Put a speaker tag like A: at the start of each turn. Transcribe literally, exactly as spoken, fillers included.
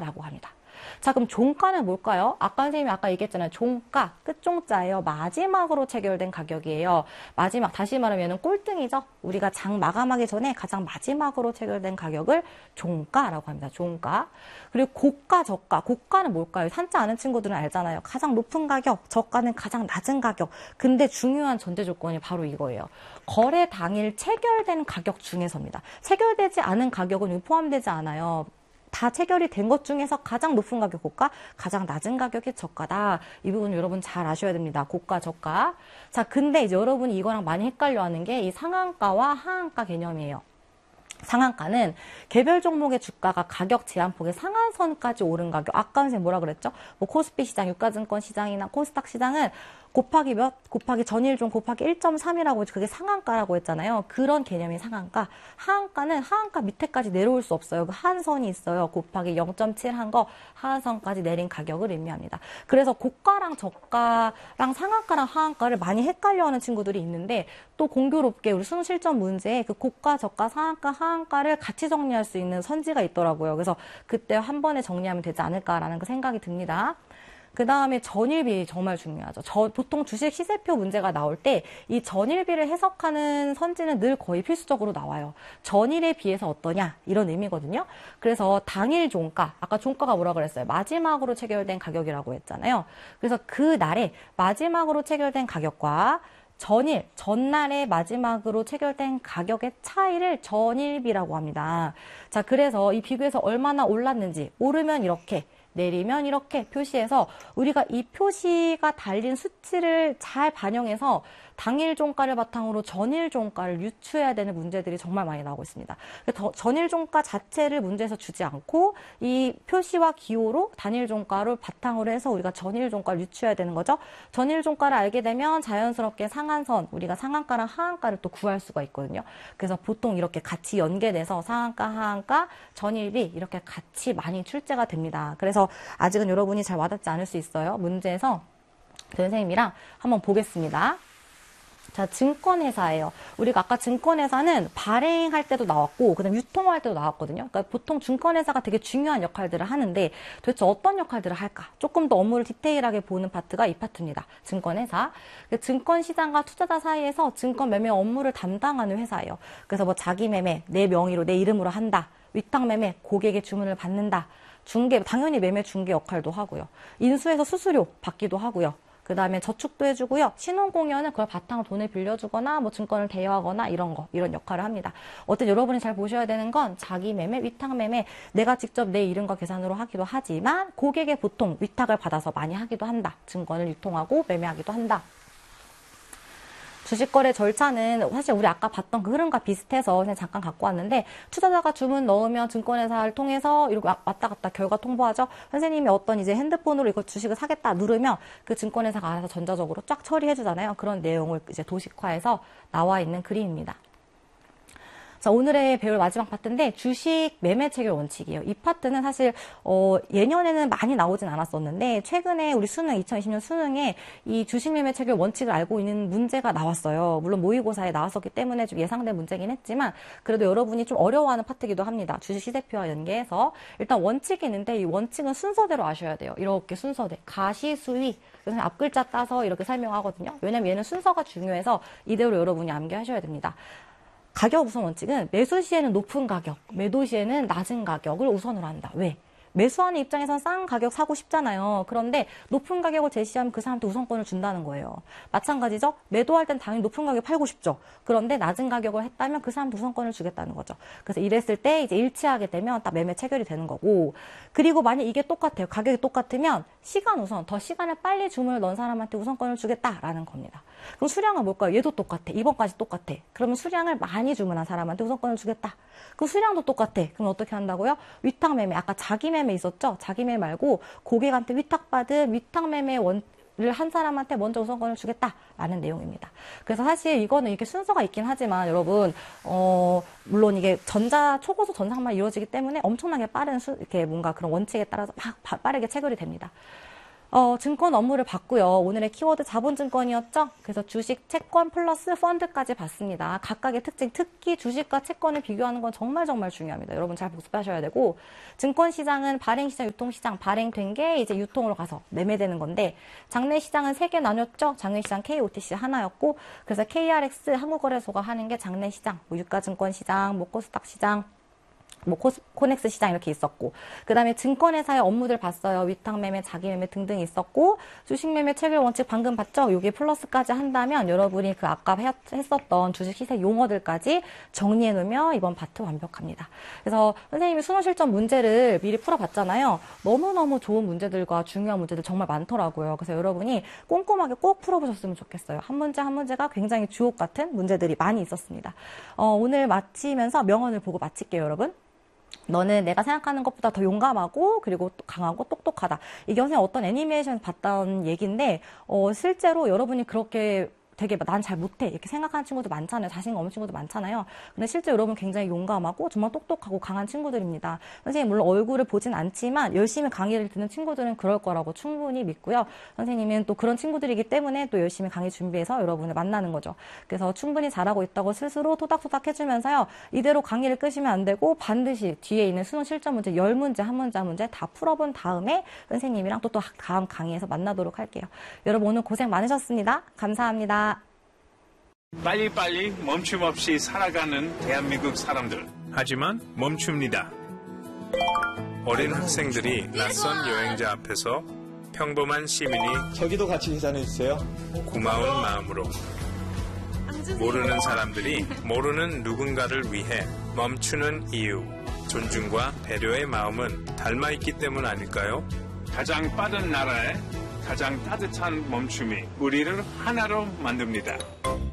A: 종가라고 합니다. 자, 그럼 종가는 뭘까요? 아까 선생님이 아까 얘기했잖아요. 종가, 끝종자예요. 마지막으로 체결된 가격이에요. 마지막, 다시 말하면 얘는 꼴등이죠. 우리가 장 마감하기 전에 가장 마지막으로 체결된 가격을 종가라고 합니다. 종가. 그리고 고가, 저가. 고가는 뭘까요? 산자 아는 친구들은 알잖아요. 가장 높은 가격, 저가는 가장 낮은 가격. 근데 중요한 전제 조건이 바로 이거예요. 거래 당일 체결된 가격 중에서입니다. 체결되지 않은 가격은 포함되지 않아요. 다 체결이 된 것 중에서 가장 높은 가격 고가, 가장 낮은 가격이 저가다. 이 부분 여러분 잘 아셔야 됩니다. 고가, 저가. 자, 근데 이제 여러분이 이거랑 많이 헷갈려 하는 게 이 상한가와 하한가 개념이에요. 상한가는 개별 종목의 주가가 가격 제한폭의 상한선까지 오른 가격. 아까 선생님 뭐라 그랬죠? 뭐 코스피 시장, 유가증권 시장이나 코스닥 시장은 곱하기 몇? 곱하기 전일종 곱하기 일 점 삼이라고 그게 상한가라고 했잖아요. 그런 개념이 상한가. 하한가는 하한가 밑에까지 내려올 수 없어요. 그 하한선이 있어요. 곱하기 영 점 칠 한 거 하한선까지 내린 가격을 의미합니다. 그래서 고가랑 저가랑 상한가랑 하한가를 많이 헷갈려하는 친구들이 있는데 또 공교롭게 우리 수능 실전 문제에 그 고가, 저가, 상한가, 하한가를 같이 정리할 수 있는 선지가 있더라고요. 그래서 그때 한 번에 정리하면 되지 않을까라는 그 생각이 듭니다. 그 다음에 전일비 정말 중요하죠. 저, 보통 주식 시세표 문제가 나올 때 이 전일비를 해석하는 선지는 늘 거의 필수적으로 나와요. 전일에 비해서 어떠냐 이런 의미거든요. 그래서 당일 종가, 아까 종가가 뭐라 그랬어요? 마지막으로 체결된 가격이라고 했잖아요. 그래서 그 날에 마지막으로 체결된 가격과 전일, 전날의 마지막으로 체결된 가격의 차이를 전일비라고 합니다. 자, 그래서 이 비교에서 얼마나 올랐는지 오르면 이렇게, 내리면 이렇게 표시해서 우리가 이 표시가 달린 수치를 잘 반영해서 당일 종가를 바탕으로 전일 종가를 유추해야 되는 문제들이 정말 많이 나오고 있습니다. 전일 종가 자체를 문제에서 주지 않고 이 표시와 기호로 단일 종가를 바탕으로 해서 우리가 전일 종가를 유추해야 되는 거죠. 전일 종가를 알게 되면 자연스럽게 상한선, 우리가 상한가랑 하한가를 또 구할 수가 있거든요. 그래서 보통 이렇게 같이 연계돼서 상한가, 하한가, 전일비 이렇게 같이 많이 출제가 됩니다. 그래서 아직은 여러분이 잘 와닿지 않을 수 있어요. 문제에서 선생님이랑 한번 보겠습니다. 자, 증권회사예요. 우리가 아까 증권회사는 발행할 때도 나왔고, 그 다음에 유통할 때도 나왔거든요. 그러니까 보통 증권회사가 되게 중요한 역할들을 하는데, 도대체 어떤 역할들을 할까? 조금 더 업무를 디테일하게 보는 파트가 이 파트입니다. 증권회사. 증권시장과 투자자 사이에서 증권 매매 업무를 담당하는 회사예요. 그래서 뭐 자기 매매, 내 명의로, 내 이름으로 한다. 위탁 매매, 고객의 주문을 받는다. 중개, 당연히 매매 중개 역할도 하고요. 인수해서 수수료 받기도 하고요. 그 다음에 저축도 해주고요. 신혼공연은 그걸 바탕으로 돈을 빌려주거나 뭐 증권을 대여하거나 이런 거, 이런 역할을 합니다. 어쨌든 여러분이 잘 보셔야 되는 건 자기 매매, 위탁 매매, 내가 직접 내 이름과 계산으로 하기도 하지만 고객의 보통 위탁을 받아서 많이 하기도 한다. 증권을 유통하고 매매하기도 한다. 주식거래 절차는 사실 우리 아까 봤던 그 흐름과 비슷해서 그냥 잠깐 갖고 왔는데 투자자가 주문 넣으면 증권회사를 통해서 이렇게 왔다 갔다 결과 통보하죠. 선생님이 어떤 이제 핸드폰으로 이거 주식을 사겠다 누르면 그 증권회사가 알아서 전자적으로 쫙 처리해 주잖아요. 그런 내용을 이제 도식화해서 나와 있는 그림입니다. 자, 오늘의 배울 마지막 파트인데 주식 매매 체결 원칙이에요. 이 파트는 사실 어, 예년에는 많이 나오진 않았었는데 최근에 우리 수능 이천이십 년 수능에 이 주식 매매 체결 원칙을 알고 있는 문제가 나왔어요. 물론 모의고사에 나왔었기 때문에 좀 예상된 문제긴 했지만 그래도 여러분이 좀 어려워하는 파트이기도 합니다. 주식 시세표와 연계해서 일단 원칙이 있는데 이 원칙은 순서대로 아셔야 돼요. 이렇게 순서대. 가시수위. 그래서 앞글자 따서 이렇게 설명하거든요. 왜냐면 얘는 순서가 중요해서 이대로 여러분이 암기하셔야 됩니다. 가격 우선 원칙은 매수 시에는 높은 가격, 매도 시에는 낮은 가격을 우선으로 한다. 왜? 매수하는 입장에선 싼 가격 사고 싶잖아요. 그런데 높은 가격을 제시하면 그 사람한테 우선권을 준다는 거예요. 마찬가지죠. 매도할 땐 당연히 높은 가격에 팔고 싶죠. 그런데 낮은 가격을 했다면 그 사람한테 우선권을 주겠다는 거죠. 그래서 이랬을 때 이제 일치하게 되면 딱 매매 체결이 되는 거고 그리고 만약 이게 똑같아요. 가격이 똑같으면 시간 우선, 더 시간을 빨리 주문을 넣은 사람한테 우선권을 주겠다라는 겁니다. 그럼 수량은 뭘까요? 얘도 똑같아. 이번까지 똑같아. 그러면 수량을 많이 주문한 사람한테 우선권을 주겠다. 그럼 수량도 똑같아. 그럼 어떻게 한다고요? 위탁 매매. 아까 자기 매매 있었죠? 자기 매매 말고 고객한테 위탁받은 위탁 매매 원, 를 한 사람한테 먼저 우선권을 주겠다라는 내용입니다. 그래서 사실 이거는 이렇게 순서가 있긴 하지만 여러분, 어, 물론 이게 전자, 초고속 전상만 이루어지기 때문에 엄청나게 빠른 수, 이렇게 뭔가 그런 원칙에 따라서 막 빠르게 체결이 됩니다. 어, 증권 업무를 봤고요. 오늘의 키워드 자본증권이었죠. 그래서 주식, 채권 플러스 펀드까지 봤습니다. 각각의 특징, 특히 주식과 채권을 비교하는 건 정말 정말 중요합니다. 여러분 잘 복습하셔야 되고, 증권시장은 발행시장, 유통시장, 발행된 게 이제 유통으로 가서 매매되는 건데, 장내시장은 세 개 나뉘었죠. 장내시장 케이오티씨 하나였고, 그래서 케이알엑스 한국거래소가 하는 게 장내시장, 뭐 유가증권시장, 뭐 코스닥시장, 뭐 코스, 코넥스 시장 이렇게 있었고, 그 다음에 증권회사의 업무들 봤어요. 위탁매매, 자기매매 등등 있었고, 주식매매 체결 원칙 방금 봤죠? 요게 플러스까지 한다면 여러분이 그 아까 했었던 주식 시세 용어들까지 정리해 놓으면 이번 파트 완벽합니다. 그래서 선생님이 수능 실전 문제를 미리 풀어봤잖아요. 너무너무 좋은 문제들과 중요한 문제들 정말 많더라고요. 그래서 여러분이 꼼꼼하게 꼭 풀어보셨으면 좋겠어요. 한 문제 한 문제가 굉장히 주옥 같은 문제들이 많이 있었습니다. 어, 오늘 마치면서 명언을 보고 마칠게요, 여러분. 너는 내가 생각하는 것보다 더 용감하고 그리고 또 강하고 똑똑하다. 이게 선생님 어떤 애니메이션 봤던 얘기인데 어, 실제로 여러분이 그렇게 되게 난 잘 못해 이렇게 생각하는 친구도 많잖아요. 자신감 없는 친구도 많잖아요. 근데 실제 여러분 굉장히 용감하고 정말 똑똑하고 강한 친구들입니다. 선생님 물론 얼굴을 보진 않지만 열심히 강의를 듣는 친구들은 그럴 거라고 충분히 믿고요. 선생님은 또 그런 친구들이기 때문에 또 열심히 강의 준비해서 여러분을 만나는 거죠. 그래서 충분히 잘하고 있다고 스스로 토닥토닥 해주면서요. 이대로 강의를 끄시면 안 되고 반드시 뒤에 있는 수능 실전 문제 열 문제 한 문제 한 문제 다 풀어본 다음에 선생님이랑 또 또 다음 강의에서 만나도록 할게요. 여러분 오늘 고생 많으셨습니다. 감사합니다.
B: 빨리빨리 멈춤 없이 살아가는 대한민국 사람들.
C: 하지만 멈춥니다. 어린 학생들이 낯선 여행자 앞에서 평범한 시민이
D: 저기도 같이 계산해주세요.
C: 고마운 마음으로 모르는 사람들이 모르는 누군가를 위해 멈추는 이유, 존중과 배려의 마음은 닮아있기 때문 아닐까요?
B: 가장 빠른 나라에 가장 따뜻한 멈춤이 우리를 하나로 만듭니다.